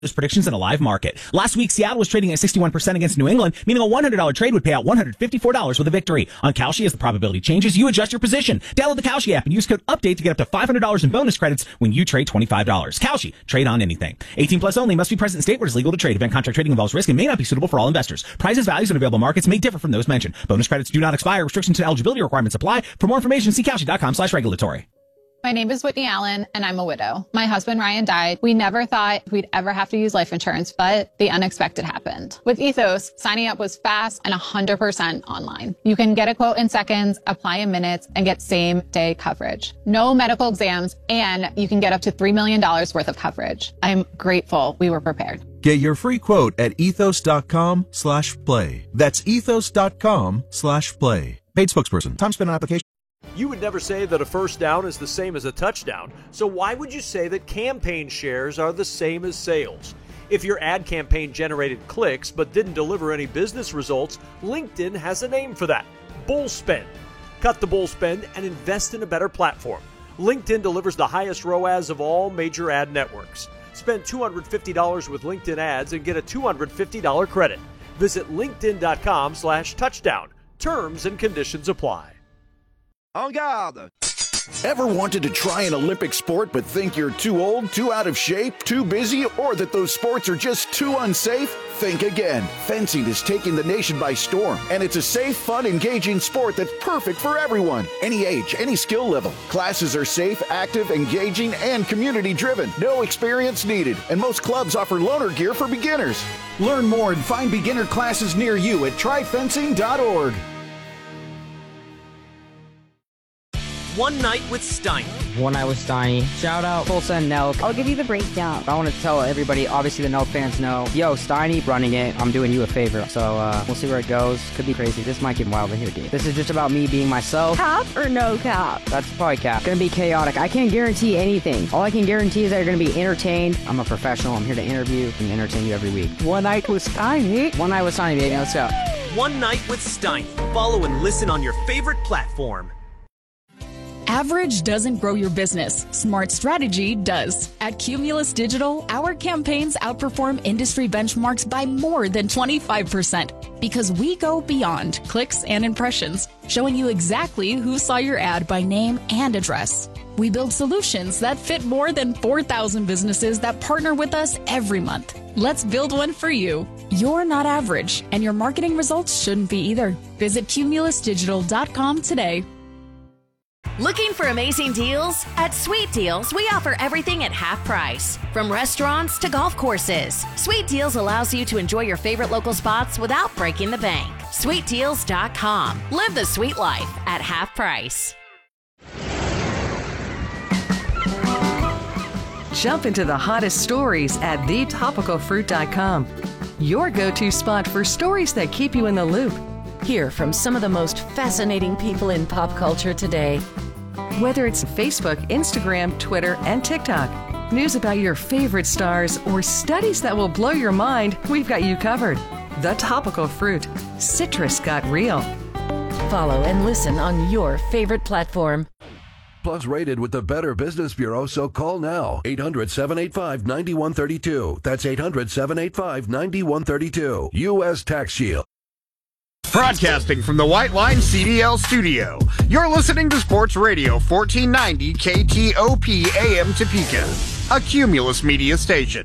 predictions in a live market. Last week, Seattle was trading at 61% against New England, meaning a $100 trade would pay out $154 with a victory. On Kalshi, as the probability changes, you adjust your position. Download the Kalshi app and use code UPDATE to get up to $500 in bonus credits when you trade $25. Kalshi, trade on anything. 18 plus only, must be present in state where it is legal to trade. Event contract trading involves risk and may not be suitable for all investors. Prices, values, and available markets may differ from those mentioned. Bonus credits do not expire. Restrictions and eligibility requirements apply. For more information, see Kalshi.com/regulatory. My name is Whitney Allen, and I'm a widow. My husband, Ryan, died. We never thought we'd ever have to use life insurance, but the unexpected happened. With Ethos, signing up was fast and 100% online. You can get a quote in seconds, apply in minutes, and get same-day coverage. No medical exams, and you can get up to $3 million worth of coverage. I'm grateful we were prepared. Get your free quote at ethos.com/play. That's ethos.com/play. Paid spokesperson. Time spent on application. You would never say that a first down is the same as a touchdown, so why would you say that campaign shares are the same as sales? If your ad campaign generated clicks but didn't deliver any business results, LinkedIn has a name for that: bull spend. Cut the bull spend and invest in a better platform. LinkedIn delivers the highest ROAS of all major ad networks. Spend $250 with LinkedIn ads and get a $250 credit. Visit linkedin.com/touchdown. Terms and conditions apply. En garde! Ever wanted to try an Olympic sport but think you're too old, too out of shape, too busy, or that those sports are just too unsafe? Think again. Fencing is taking the nation by storm, and it's a safe, fun, engaging sport that's perfect for everyone. Any age, any skill level. Classes are safe, active, engaging, and community-driven. No experience needed, and most clubs offer loaner gear for beginners. Learn more and find beginner classes near you at tryfencing.org. One Night with Steiny. One Night with Steiny. Shout out Tulsa and Nelk. I'll give you the breakdown. I want to tell everybody, obviously the Nelk fans know, yo, Steiny running it, I'm doing you a favor. So we'll see where it goes. Could be crazy. This might get wild in here, dude. This is just about me being myself. Cap or no cap? That's probably cap. Gonna be chaotic. I can't guarantee anything. All I can guarantee is that you're gonna be entertained. I'm a professional. I'm here to interview and entertain you every week. One Night with Steiny. One Night with Steiny, baby. Let's go. One Night with Steiny. Follow and listen on your favorite platform. Average doesn't grow your business. Smart strategy does. At Cumulus Digital, our campaigns outperform industry benchmarks by more than 25% because we go beyond clicks and impressions, showing you exactly who saw your ad by name and address. We build solutions that fit more than 4,000 businesses that partner with us every month. Let's build one for you. You're not average, and your marketing results shouldn't be either. Visit cumulusdigital.com today. Looking for amazing deals? At Sweet Deals, we offer everything at half price. From restaurants to golf courses, Sweet Deals allows you to enjoy your favorite local spots without breaking the bank. SweetDeals.com. Live the sweet life at half price. Jump into the hottest stories at thetopicalfruit.com. Your go-to spot for stories that keep you in the loop. Hear from some of the most fascinating people in pop culture today. Whether it's Facebook, Instagram, Twitter, and TikTok, news about your favorite stars, or studies that will blow your mind, we've got you covered. The Topical Fruit. Citrus got real. Follow and listen on your favorite platform. Plus rated with the Better Business Bureau, so call now. 800-785-9132. That's 800-785-9132. U.S. Tax Shield. Broadcasting from the White Line CDL studio, you're listening to Sports Radio 1490 KTOP AM Topeka, a Cumulus media station.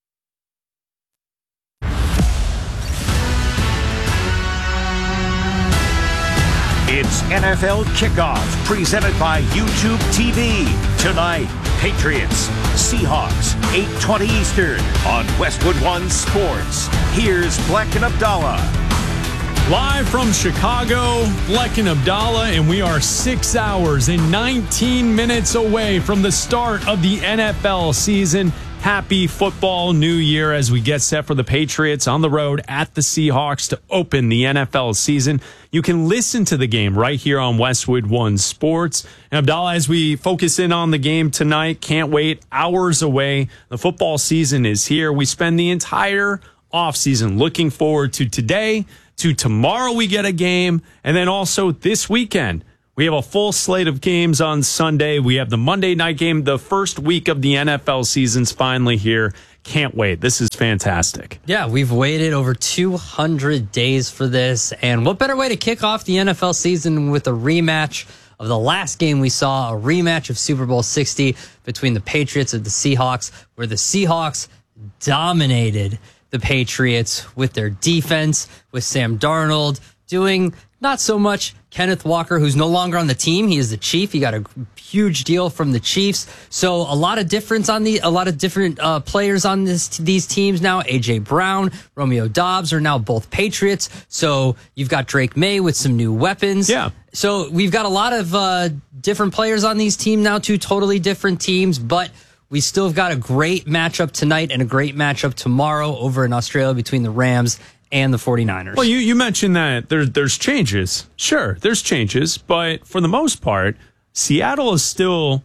It's NFL Kickoff, presented by YouTube TV. Tonight, Patriots, Seahawks, 8:20 Eastern on Westwood One Sports. Here's Bleck and Abdallah. Live from Chicago, Bleck and Abdallah, and we are 6 hours and 19 minutes away from the start of the NFL season. Happy football new year as we get set for the Patriots on the road at the Seahawks to open the NFL season. You can listen to the game right here on Westwood One Sports. And Abdallah, as we focus in on the game tonight, can't wait, hours away. The football season is here. We spend the entire offseason looking forward to today, to tomorrow we get a game, and then also this weekend. We have a full slate of games on Sunday. We have the Monday night game. The first week of the NFL season's finally here. Can't wait. This is fantastic. Yeah, we've waited over 200 days for this. And what better way to kick off the NFL season with a rematch of the last game we saw, a rematch of Super Bowl 60 between the Patriots and the Seahawks, where the Seahawks dominated the Patriots with their defense, with Sam Darnold doing not so much. Kenneth Walker, who's no longer on the team, he is the Chief. He got a huge deal from the Chiefs. So a lot of different players on these teams now. AJ Brown, Romeo Doubs are now both Patriots. So you've got Drake May with some new weapons. Yeah. So we've got a lot of different players on these teams now, two totally different teams, but we still have got a great matchup tonight and a great matchup tomorrow over in Australia between the Rams and the 49ers. Well, you mentioned that there's changes. Sure, there's changes, but for the most part, Seattle is still,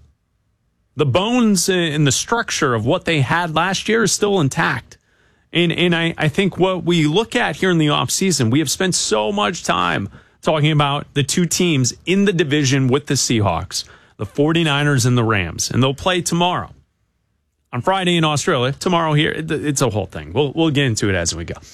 the bones and the structure of what they had last year is still intact. And I think what we look at here in the offseason, we have spent so much time talking about the two teams in the division with the Seahawks, the 49ers and the Rams, and they'll play tomorrow. On Friday in Australia, tomorrow here. It's a whole thing. We'll get into it as we go.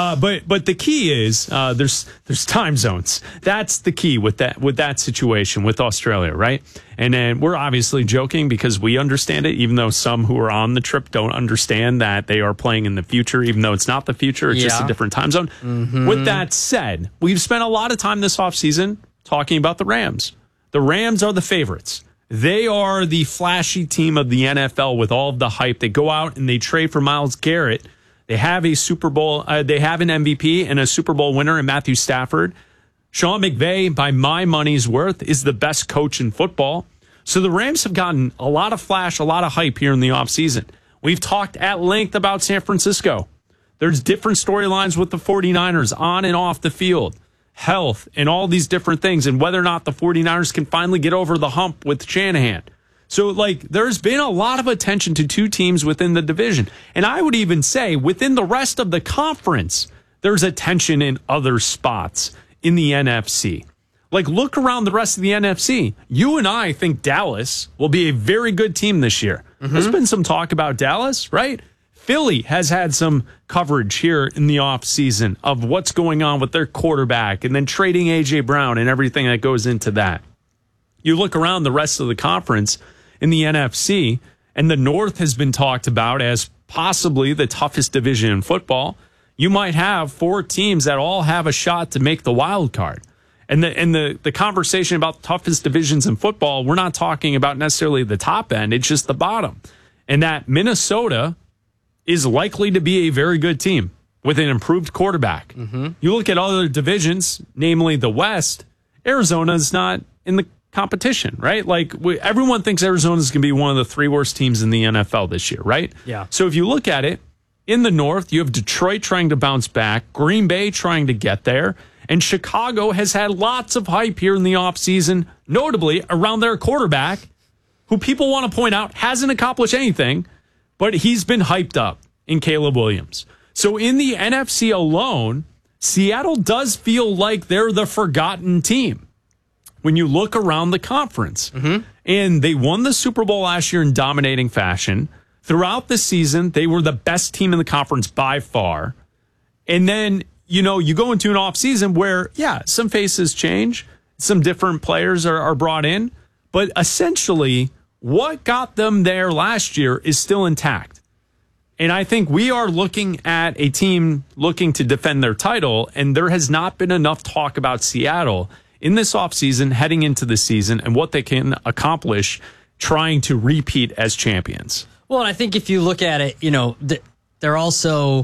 But the key is there's time zones. That's the key with that situation with Australia, right? And then we're obviously joking because we understand it, even though some who are on the trip don't understand that they are playing in the future, even though it's not the future. It's just a different time zone. Mm-hmm. With that said, we've spent a lot of time this offseason talking about the Rams. The Rams are the favorites. They are the flashy team of the NFL with all of the hype. They go out and they trade for Myles Garrett. They have a Super Bowl. They have an MVP and a Super Bowl winner in Matthew Stafford. Sean McVay, by my money's worth, is the best coach in football. So the Rams have gotten a lot of flash, a lot of hype here in the offseason. We've talked at length about San Francisco. There's different storylines with the 49ers on and off the field. Health and all these different things, and whether or not the 49ers can finally get over the hump with Shanahan. So, there's been a lot of attention to two teams within the division. And I would even say within the rest of the conference, there's attention in other spots in the NFC. Look around the rest of the NFC. You and I think Dallas will be a very good team this year. Mm-hmm. There's been some talk about Dallas, right? Philly has had some coverage here in the offseason of what's going on with their quarterback and then trading A.J. Brown and everything that goes into that. You look around the rest of the conference in the NFC, and the North has been talked about as possibly the toughest division in football. You might have four teams that all have a shot to make the wild card. And the conversation about the toughest divisions in football, we're not talking about necessarily the top end, it's just the bottom. And that Minnesota is likely to be a very good team with an improved quarterback. Mm-hmm. You look at other divisions, namely the West, Arizona's not in the competition, right? Everyone thinks Arizona's going to be one of the three worst teams in the NFL this year, right? Yeah. So if you look at it, in the North, you have Detroit trying to bounce back, Green Bay trying to get there, and Chicago has had lots of hype here in the offseason, notably around their quarterback, who people want to point out hasn't accomplished anything, but he's been hyped up in Caleb Williams. So in the NFC alone, Seattle does feel like they're the forgotten team when you look around the conference. Mm-hmm. And they won the Super Bowl last year in dominating fashion. Throughout the season, they were the best team in the conference by far. And then, you go into an offseason where, some faces change. Some different players are brought in. But essentially, what got them there last year is still intact. And I think we are looking at a team looking to defend their title, and there has not been enough talk about Seattle in this offseason, heading into the season, and what they can accomplish trying to repeat as champions. Well, and I think if you look at it, they're also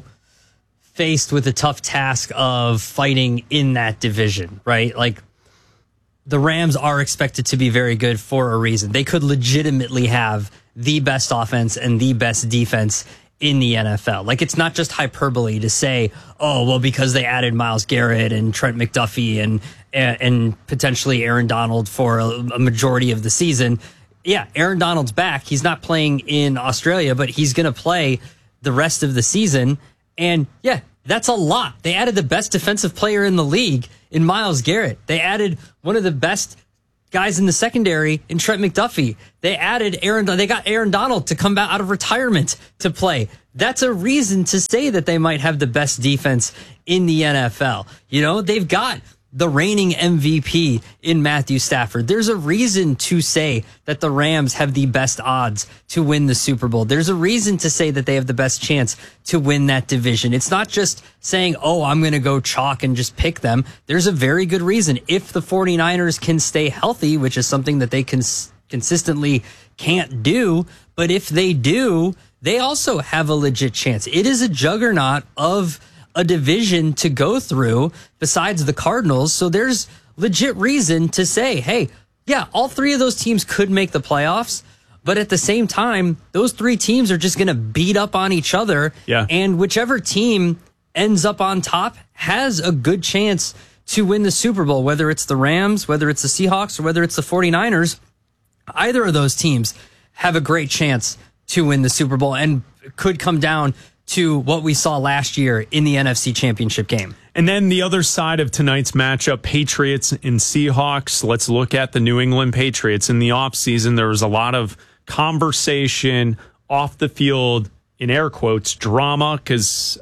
faced with a tough task of fighting in that division, right? The Rams are expected to be very good for a reason. They could legitimately have the best offense and the best defense in the NFL. It's not just hyperbole to say, because they added Myles Garrett and Trent McDuffie and potentially Aaron Donald for a majority of the season. Yeah, Aaron Donald's back. He's not playing in Australia, but he's going to play the rest of the season. And that's a lot. They added the best defensive player in the league in Myles Garrett. They added one of the best guys in the secondary in Trent McDuffie. They got Aaron Donald to come back out of retirement to play. That's a reason to say that they might have the best defense in the NFL. You know, they've got the reigning MVP in Matthew Stafford. There's a reason to say that the Rams have the best odds to win the Super Bowl. There's a reason to say that they have the best chance to win that division. It's not just saying, oh, I'm going to go chalk and just pick them. There's a very good reason. If the 49ers can stay healthy, which is something that they consistently can't do, but if they do, they also have a legit chance. It is a juggernaut of a division to go through besides the Cardinals. So there's legit reason to say, hey, yeah, all three of those teams could make the playoffs. But at the same time, those three teams are just going to beat up on each other. Yeah. And whichever team ends up on top has a good chance to win the Super Bowl, whether it's the Rams, whether it's the Seahawks, or whether it's the 49ers. Either of those teams have a great chance to win the Super Bowl and could come down to what we saw last year in the NFC Championship game. And then the other side of tonight's matchup, Patriots and Seahawks. Let's look at the New England Patriots. In the offseason, there was a lot of conversation off the field, in air quotes, drama, because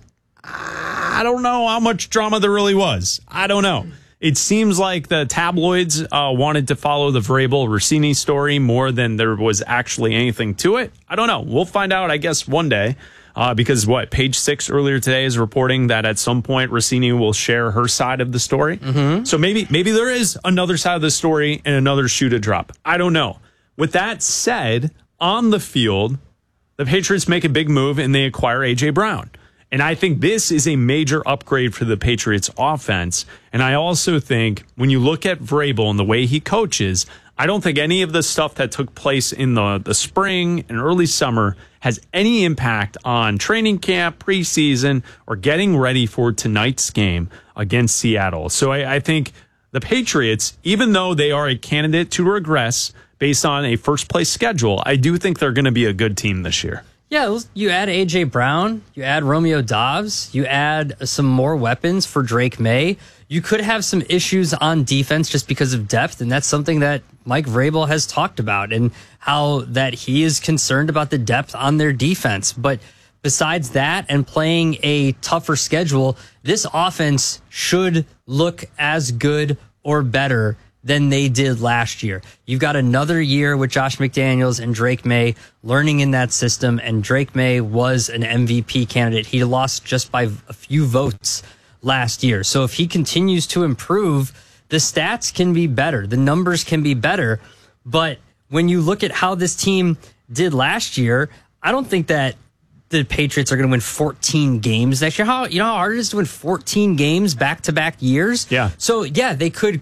I don't know how much drama there really was. I don't know. It seems like the tabloids wanted to follow the Vrabel-Rossini story more than there was actually anything to it. I don't know. We'll find out, I guess, one day. Because Page 6 earlier today is reporting that at some point Rossini will share her side of the story. Mm-hmm. So maybe there is another side of the story and another shoe to drop. I don't know. With that said, on the field, the Patriots make a big move and they acquire A.J. Brown. And I think this is a major upgrade for the Patriots offense. And I also think when you look at Vrabel and the way he coaches, I don't think any of the stuff that took place in the spring and early summer has any impact on training camp, preseason, or getting ready for tonight's game against Seattle. So I think the Patriots, even though they are a candidate to regress based on a first-place schedule, I do think they're going to be a good team this year. Yeah, you add A.J. Brown, you add Romeo Doubs, you add some more weapons for Drake May. You could have some issues on defense just because of depth, and that's something that Mike Vrabel has talked about and how that he is concerned about the depth on their defense. But besides that and playing a tougher schedule, this offense should look as good or better than they did last year. You've got another year with Josh McDaniels and Drake May learning in that system, and Drake May was an MVP candidate. He lost just by a few votes last year. So if he continues to improve, the stats can be better. The numbers can be better. But when you look at how this team did last year, I don't think that the Patriots are going to win 14 games next year. You know how hard it is to win 14 games back-to-back years? Yeah. So, yeah, they could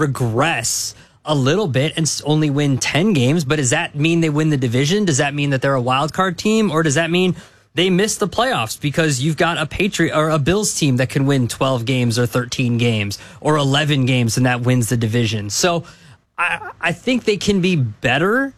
regress a little bit and only win 10 games. But does that mean they win the division? Does that mean that they're a wild card team? Or does that mean they miss the playoffs because you've got a Patriot or a Bills team that can win 12 games or 13 games or 11 games and that wins the division? So I think they can be better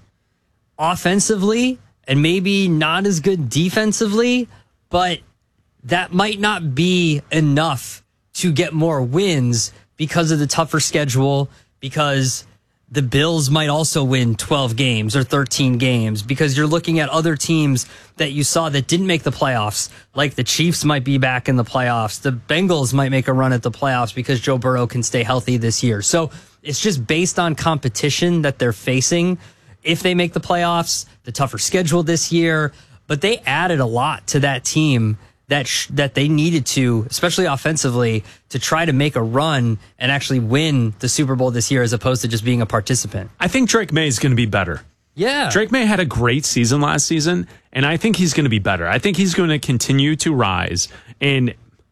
offensively and maybe not as good defensively, but that might not be enough to get more wins because of the tougher schedule, because the Bills might also win 12 games or 13 games, because you're looking at other teams that you saw that didn't make the playoffs, like the Chiefs might be back in the playoffs. The Bengals might make a run at the playoffs because Joe Burrow can stay healthy this year. So it's just based on competition that they're facing if they make the playoffs, the tougher schedule this year. But they added a lot to that team that they needed to, especially offensively, to try to make a run and actually win the Super Bowl this year as opposed to just being a participant. I think Drake May is going to be better. Yeah. Drake May had a great season last season, and I think he's going to be better. I think he's going to continue to rise. And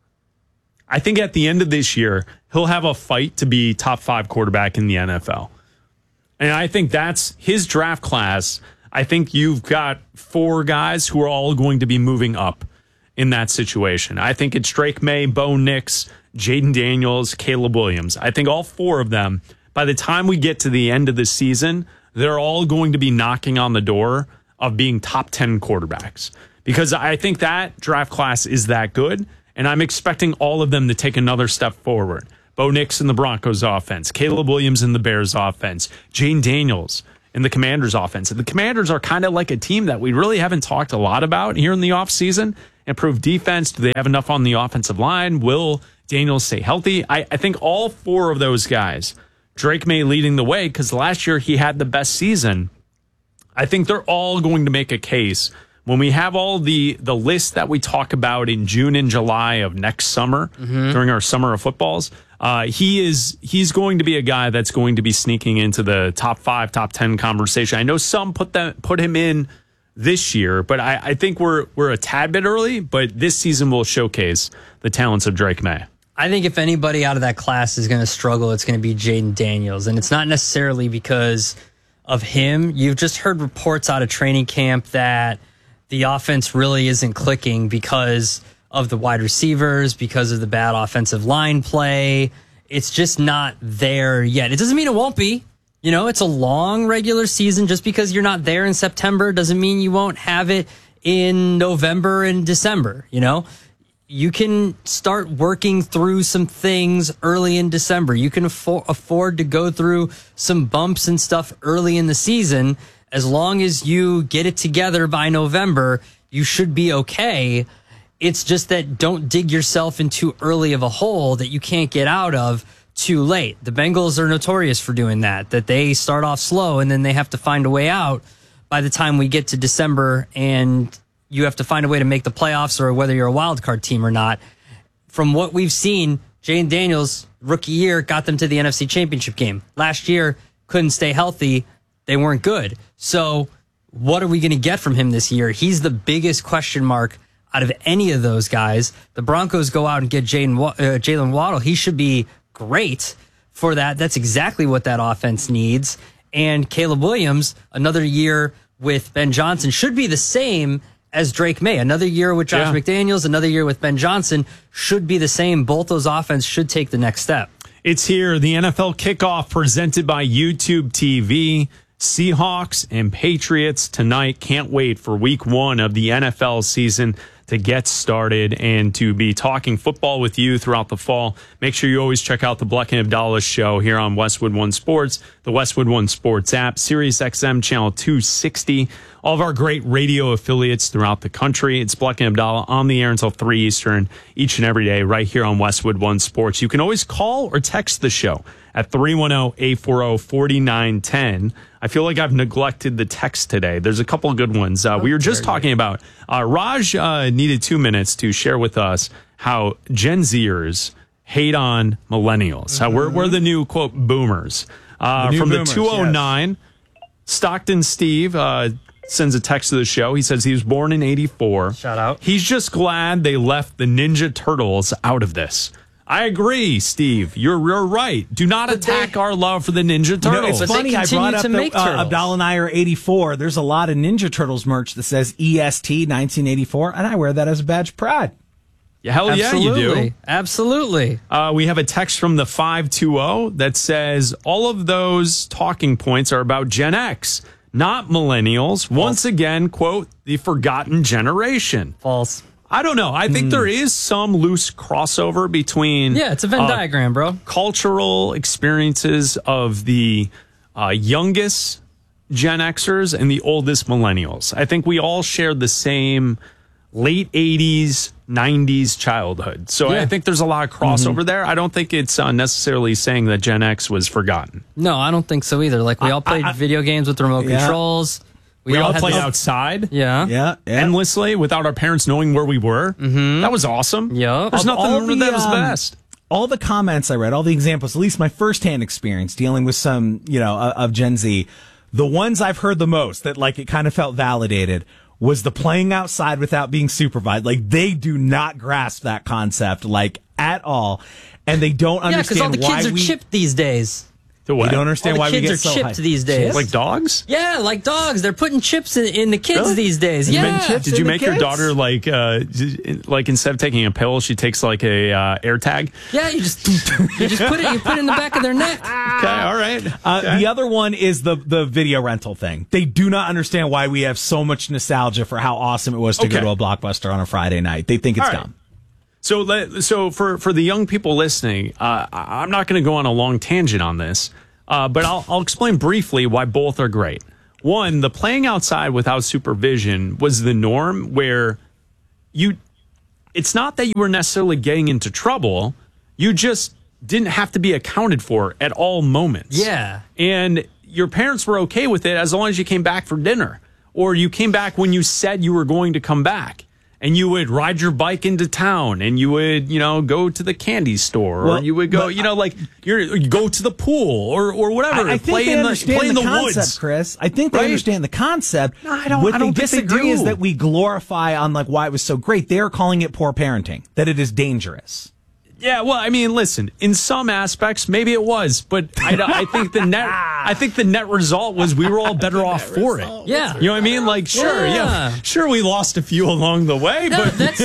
I think at the end of this year, he'll have a fight to be top 5 quarterback in the NFL. And I think that's his draft class. I think you've got 4 guys who are all going to be moving up in that situation. I think it's Drake May, Bo Nix, Jaden Daniels, Caleb Williams. I think all 4 of them, by the time we get to the end of the season, they're all going to be knocking on the door of being top 10 quarterbacks. Because I think that draft class is that good, and I'm expecting all of them to take another step forward. Bo Nix in the Broncos offense, Caleb Williams in the Bears offense, Jane Daniels in the Commanders offense. And the Commanders are kind of like a team that we really haven't talked a lot about here in the offseason. Improved defense. Do they have enough on the offensive line? Will Daniels stay healthy? I think all four of those guys, Drake May leading the way because last year he had the best season. I think they're all going to make a case when we have all the list that we talk about in June and July of next summer during our summer of footballs. He's going to be a guy that's going to be sneaking into the top 5, top 10 conversation. I know some put him in this year, but I think we're a tad bit early. But this season will showcase the talents of Drake May. I think if anybody out of that class is going to struggle, it's going to be Jaden Daniels, and it's not necessarily because of him. You've just heard reports out of training camp that the offense really isn't clicking because of the wide receivers, because of the bad offensive line play. It's just not there yet. It doesn't mean it won't be. You know, it's a long regular season. Just because you're not there in September doesn't mean you won't have it in November and December. You know, you can start working through some things early in December. You can afford to go through some bumps and stuff early in the season. As long as you get it together by November, you should be okay. It's just that don't dig yourself in too early of a hole that you can't get out of too late. The Bengals are notorious for doing that they start off slow and then they have to find a way out by the time we get to December and you have to find a way to make the playoffs or whether you're a wild card team or not. From what we've seen, Jane Daniels, rookie year, got them to the NFC Championship game. Last year, couldn't stay healthy. They weren't good. So what are we going to get from him this year? He's the biggest question mark out of any of those guys. The Broncos go out and get Jalen Waddle. He should be great for that. That's exactly what that offense needs. And Caleb Williams, another year with Ben Johnson, should be the same as Drake May. Another year with Josh McDaniels, another year with Ben Johnson should be the same. Both those offenses should take the next step. It's here, the NFL kickoff presented by YouTube TV. Seahawks and Patriots tonight. Can't wait for week 1 of the NFL season to get started and to be talking football with you throughout the fall. Make sure you always check out the Bleck and Abdallah show here on Westwood One Sports, the Westwood One Sports app, Sirius XM channel 260, all of our great radio affiliates throughout the country. It's Bleck and Abdallah on the air until 3 Eastern each and every day right here on Westwood One Sports. You can always call or text the show at 310-840-4910. I feel like I've neglected the text today. There's a couple of good ones. We were just talking about, Raj needed 2 minutes to share with us how Gen Zers hate on millennials. How we're the new, quote, boomers. From the 209, yes. Stockton Steve sends a text to the show. He says he was born in 84. Shout out. He's just glad they left the Ninja Turtles out of this. I agree, Steve. You're right. Do not attack our love for the Ninja Turtles. You know, it's funny. I brought up Abdallah and I are 84. There's a lot of Ninja Turtles merch that says EST 1984, and I wear that as a badge of pride. Yeah, hell yeah, you do. Absolutely. We have a text from the 520 that says all of those talking points are about Gen X, not millennials. Once again, quote, the forgotten generation. False. I don't know. I think there is some loose crossover between... Yeah, it's a Venn diagram, bro. Cultural experiences of the youngest Gen Xers and the oldest millennials. I think we all shared the same late 80s, 90s childhood. So I think there's a lot of crossover there. I don't think it's necessarily saying that Gen X was forgotten. No, I don't think so either. Like, we all played video games with the remote controls. We all played outside endlessly without our parents knowing where we were. That was awesome. Yeah. There's nothing that was best. All the comments I read, all the examples, at least my firsthand experience dealing with some, of Gen Z, the ones I've heard the most that like it kind of felt validated was the playing outside without being supervised. Like they do not grasp that concept like at all. And they don't understand why because all the kids are chipped these days. The what? You don't understand why we get kids are so chipped high. these days. Like dogs? Yeah, like dogs. They're putting chips in the kids these days. Yeah. Did you make your daughter like instead of taking a pill, she takes like a AirTag? Yeah, you just put it in the back of their neck. Okay, all right. The other one is the video rental thing. They do not understand why we have so much nostalgia for how awesome it was to go to a Blockbuster on a Friday night. They think it's dumb. So for the young people listening, I'm not going to go on a long tangent on this, but I'll explain briefly why both are great. One, the playing outside without supervision was the norm, where it's not that you were necessarily getting into trouble, you just didn't have to be accounted for at all moments. Yeah. And your parents were okay with it as long as you came back for dinner, or you came back when you said you were going to come back. And you would ride your bike into town, and you would, go to the candy store, or you would go, you go to the pool or whatever. I think they understand the concept, woods. Chris. I think they understand the concept. No, I don't. What I don't they think disagree they do. is that we glorify on why it was so great. They're calling it poor parenting. That it is dangerous. Yeah, well, I mean, listen. In some aspects, maybe it was, but I think the net. I think the net result was we were all better off for it. Yeah, you know what I mean. Like, sure, we lost a few along the way, but that's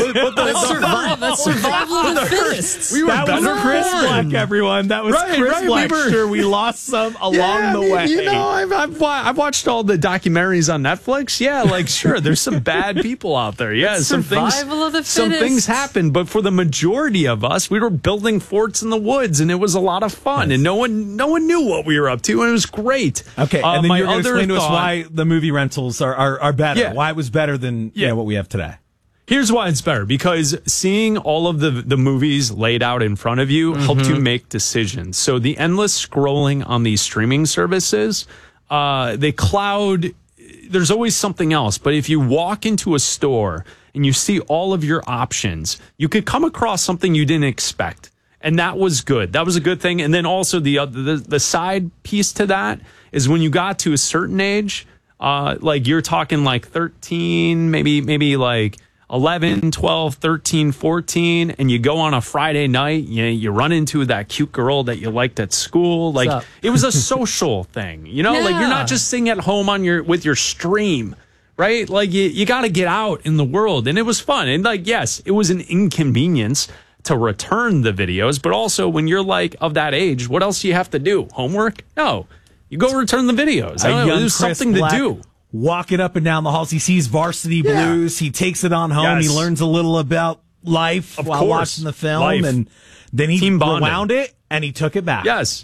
survival of the fittest. We were that better was Chris for Black, everyone. That was Chris Black. Sure, we lost some along the way. I've watched all the documentaries on Netflix. Yeah, like sure, there's some bad people out there. Yeah, some things happen, but for the majority of us, we were building forts in the woods, and it was a lot of fun, and no one knew what we were up to, and it was great. Okay, and then you're going to explain to us why the movie rentals are better, why it was better than what we have today. Here's why it's better, because seeing all of the movies laid out in front of you helped you make decisions. So the endless scrolling on these streaming services, they cloud, there's always something else, but if you walk into a store and you see all of your options, you could come across something you didn't expect. And that was good. That was a good thing. And then also the side piece to that is when you got to a certain age, like you're talking like 13, maybe like 11, 12, 13, 14, and you go on a Friday night, you run into that cute girl that you liked at school. Like it was a social thing, like you're not just sitting at home with your stream. Right? Like you got to get out in the world, and it was fun. And like, yes, it was an inconvenience to return the videos, but also when you're like of that age, what else do you have to do? Homework? No, you go return the videos. There's something to do. Walking up and down the halls, he sees Varsity Blues. He takes it on home. Yes. He learns a little about life while watching the film, and then he rewound it and he took it back. Yes.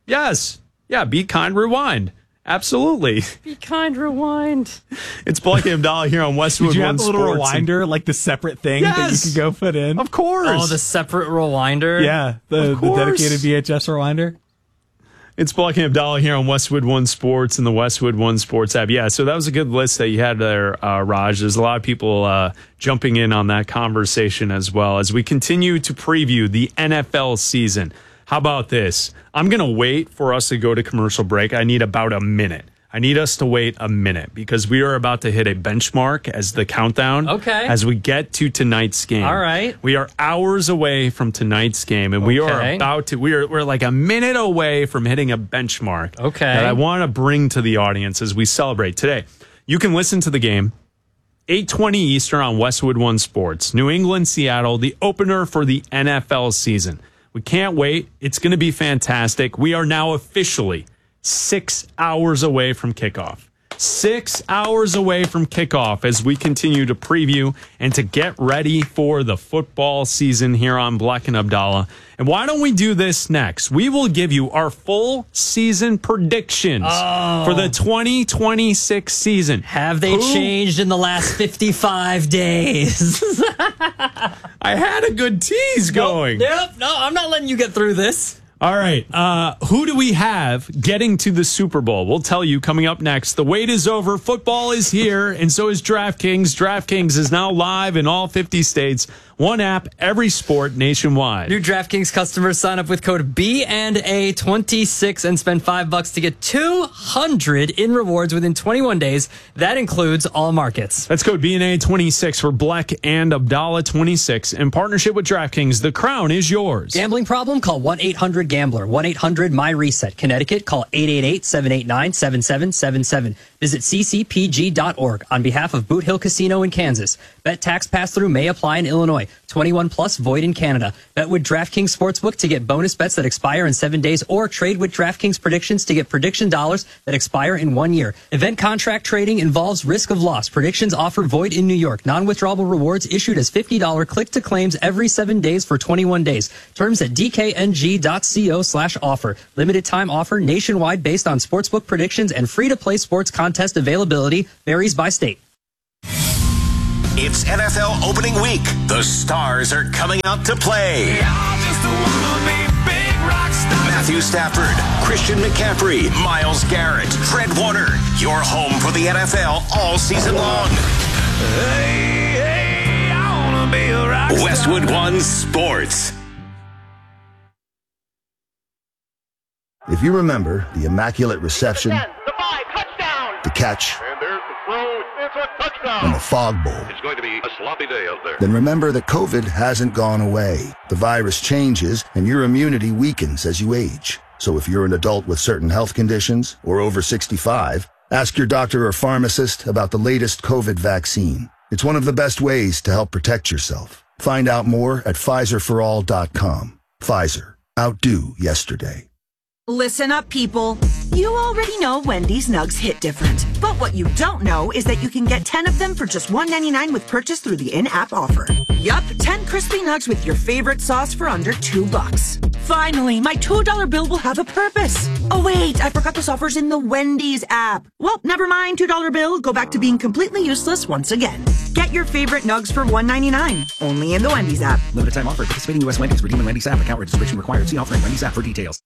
Yeah. Be kind. Rewind. Absolutely. Be kind, rewind. It's Blake and Abdallah here on Westwood One Did you have a little Sports rewinder, like the separate thing that you could go put in? Of course. Oh, the separate rewinder? Yeah, the dedicated VHS rewinder. It's Blake and Abdallah here on Westwood One Sports and the Westwood One Sports app. Yeah, so that was a good list that you had there, Raj. There's a lot of people jumping in on that conversation as well as we continue to preview the NFL season. How about this? I'm going to wait for us to go to commercial break. I need about a minute. I need us to wait a minute because we are about to hit a benchmark as the countdown. Okay. As we get to tonight's game. All right. We are hours away from tonight's game, and we are about to. We're like a minute away from hitting a benchmark. Okay. That I want to bring to the audience as we celebrate today. You can listen to the game. 8:20 Eastern on Westwood One Sports. New England, Seattle, the opener for the NFL season. We can't wait. It's going to be fantastic. We are now officially 6 hours away from kickoff. 6 hours away from kickoff as we continue to preview and to get ready for the football season here on Black and Abdallah. And why don't we do this next? We will give you our full season predictions for the 2026 season. Have they changed in the last 55 days? I had a good tease going. No, I'm not letting you get through this. All right. Who do we have getting to the Super Bowl? We'll tell you coming up next. The wait is over. Football is here, and so is DraftKings. DraftKings is now live in all 50 states. One app, every sport nationwide. New DraftKings customers sign up with code B&A26 and spend $5 to get $200 in rewards within 21 days. That includes all markets. That's code B&A26 for Black and Abdallah 26 in partnership with DraftKings. The crown is yours. Gambling problem? Call 1-800-GAMBLER. 1-800-MY-RESET. Connecticut, call 888-789-7777. Visit ccpg.org on behalf of Boot Hill Casino in Kansas. Bet tax pass-through may apply in Illinois. 21 plus, void in Canada. Bet with DraftKings Sportsbook to get bonus bets that expire in 7 days, or trade with DraftKings Predictions to get prediction dollars that expire in 1 year. Event contract trading involves risk of loss. Predictions offer void in New York. Non-withdrawable rewards issued as $50 click-to-claims every 7 days for 21 days. Terms at dkng.co/offer. Limited time offer nationwide based on sportsbook predictions and free-to-play sports contest availability varies by state. It's NFL opening week. The stars are coming out to play. Matthew Stafford, Christian McCaffrey, Myles Garrett, Fred Warner. Your home for the NFL all season long. Hey, I wanna be a rock star. Westwood One Sports. If you remember the immaculate reception, the catch, and the fog bowl, it's going to be a sloppy day out there. then remember that COVID hasn't gone away. The virus changes and your immunity weakens as you age. So if you're an adult with certain health conditions or over 65, ask your doctor or pharmacist about the latest COVID vaccine. It's one of the best ways to help protect yourself. Find out more at PfizerForAll.com. Pfizer. Outdo yesterday. Listen up, people. You already know Wendy's Nugs hit different. But what you don't know is that you can get 10 of them for just $1.99 with purchase through the in-app offer. Yup, 10 crispy nugs with your favorite sauce for under $2. Finally, my $2 bill will have a purpose. Oh wait, I forgot this offer's in the Wendy's app. Well, never mind, $2 bill. Go back to being completely useless once again. Get your favorite nugs for $1.99. Only in the Wendy's app. Limited time offer. Participating U.S. Wendy's. Redeem in Wendy's app. Account registration required. See offer in Wendy's app for details.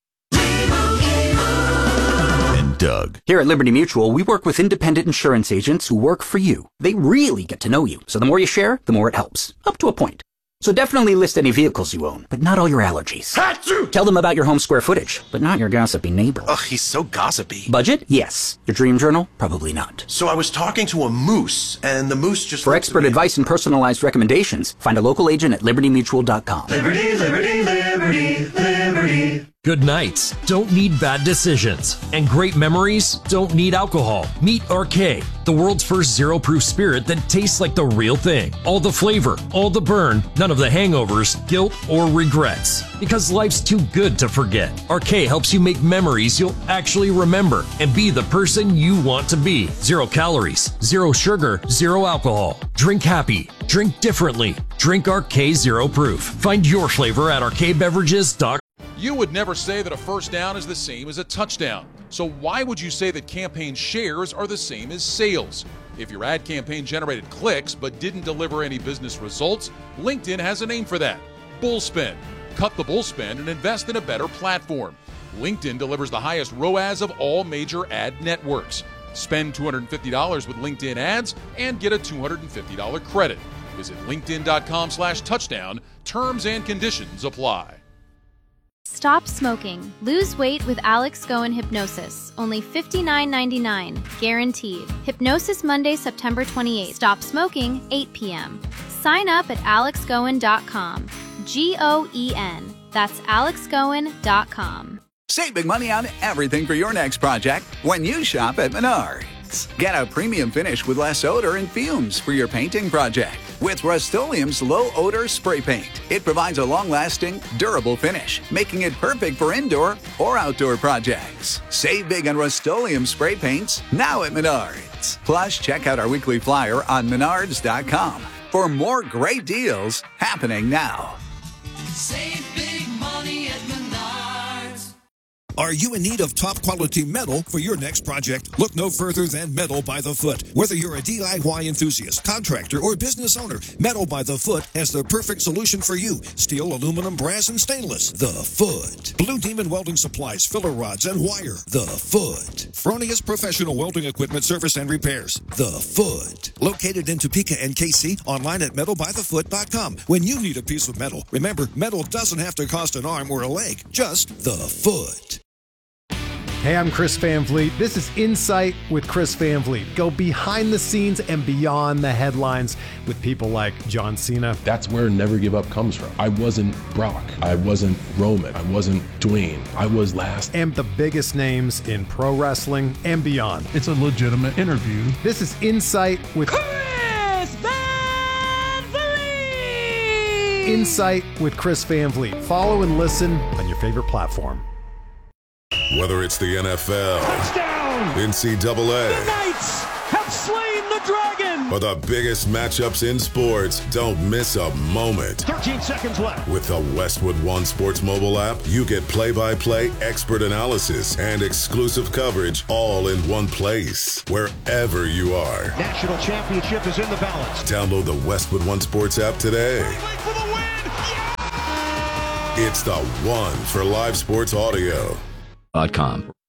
And Doug. Here at Liberty Mutual, we work with independent insurance agents who work for you. They really get to know you, so the more you share, the more it helps. Up to a point. So definitely list any vehicles you own, but not all your allergies. Achoo! Tell them about your home square footage, but not your gossipy neighbor. Ugh, he's so gossipy. Budget? Yes. Your dream journal? Probably not. So I was talking to a moose, and the moose just... For expert advice and personalized recommendations, find a local agent at libertymutual.com. Liberty, liberty, liberty, liberty. Good nights don't need bad decisions, and great memories don't need alcohol. Meet RK, the world's first zero-proof spirit that tastes like the real thing. All the flavor, all the burn, none of the hangovers, guilt, or regrets. Because life's too good to forget. RK helps you make memories you'll actually remember and be the person you want to be. 0 calories, 0 sugar, 0 alcohol. Drink happy. Drink differently. Drink RK Zero Proof. Find your flavor at rkbeverages.com. You would never say that a first down is the same as a touchdown. So why would you say that campaign shares are the same as sales? If your ad campaign generated clicks but didn't deliver any business results, LinkedIn has a name for that. Bullspend. Cut the bullspend and invest in a better platform. LinkedIn delivers the highest ROAS of all major ad networks. Spend $250 with LinkedIn ads and get a $250 credit. Visit linkedin.com/touchdown. Terms and conditions apply. Stop smoking. Lose weight with Alex Goen Hypnosis. Only $59.99. Guaranteed. Hypnosis Monday, September 28th. Stop smoking, 8 p.m. Sign up at alexgoen.com. Goen. That's alexgoen.com. Save big money on everything for your next project when you shop at Menards. Get a premium finish with less odor and fumes for your painting project with Rust-Oleum's low-odor spray paint. It provides a long-lasting, durable finish, making it perfect for indoor or outdoor projects. Save big on Rust-Oleum spray paints now at Menards. Plus, check out our weekly flyer on Menards.com for more great deals happening now. Save big money at Menards. Are you in need of top-quality metal for your next project? Look no further than Metal by the Foot. Whether you're a DIY enthusiast, contractor, or business owner, Metal by the Foot has the perfect solution for you. Steel, aluminum, brass, and stainless. The Foot. Blue Demon Welding Supplies, filler rods, and wire. The Foot. Fronius Professional Welding Equipment Service and Repairs. The Foot. Located in Topeka and KC, online at metalbythefoot.com. When you need a piece of metal, remember, metal doesn't have to cost an arm or a leg. Just the Foot. Hey, I'm Chris Van Vliet. This is Insight with Chris Van Vliet. Go behind the scenes and beyond the headlines with people like John Cena. That's where Never Give Up comes from. I wasn't Brock. I wasn't Roman. I wasn't Dwayne. I was last. And the biggest names in pro wrestling and beyond. It's a legitimate interview. This is Insight with Chris Van Insight with Chris Van Vliet. Follow and listen on your favorite platform. Whether it's the NFL, touchdown, NCAA, the Knights have slain the dragon, or the biggest matchups in sports, don't miss a moment. 13 seconds left. With the Westwood One Sports mobile app, you get play-by-play expert analysis and exclusive coverage all in one place, wherever you are. National championship is in the balance. Download the Westwood One Sports app today. For the win. Yeah! It's the one for live sports audio. .com.